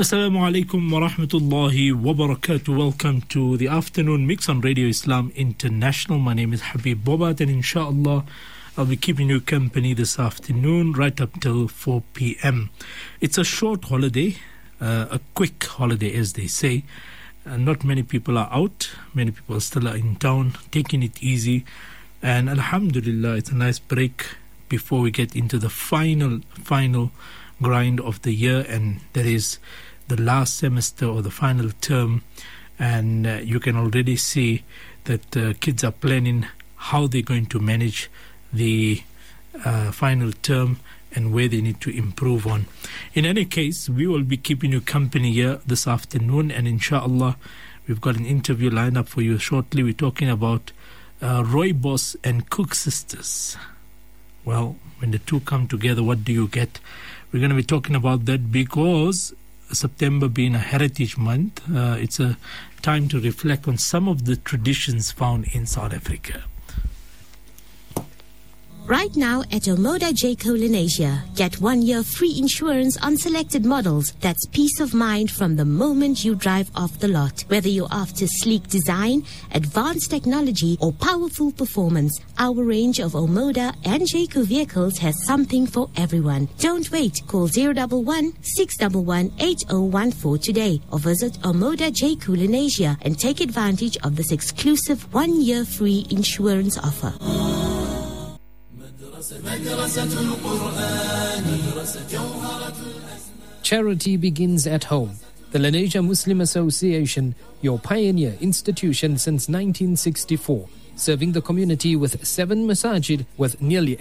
Assalamu alaikum wa rahmatullahi wa barakatuh. Welcome to the afternoon mix on Radio Islam International. My name is Habib Bobat, and inshallah I'll be keeping you company this afternoon right up till 4 p.m. It's a short holiday, a quick holiday as they say. Not many people are out. Many people still are in town, taking it easy. And alhamdulillah, it's a nice break before we get into the final grind of the year, and that is the last semester or the final term. And you can already see that kids are planning how they're going to manage the final term and where they need to improve on. In any case, we will be keeping you company here this afternoon, and inshallah we've got an interview lined up for you shortly. We're talking about Rooibos and Cook sisters. Well, when the two come together, what do you get? We're going to be talking about that because September being a heritage month, it's a time to reflect on some of the traditions found in South Africa. Right now at Omoda Jayco Lenasia, get 1 year free insurance on selected models. That's peace of mind from the moment you drive off the lot. Whether you're after sleek design, advanced technology, or powerful performance, our range of Omoda and Jayco vehicles has something for everyone. Don't wait. Call 011-611-8014 today or visit Omoda Jayco Lenasia and take advantage of this exclusive 1 year free insurance offer. Charity begins at home. The Lenasia Muslim Association, your pioneer institution since 1964, serving the community with 7 masajid with nearly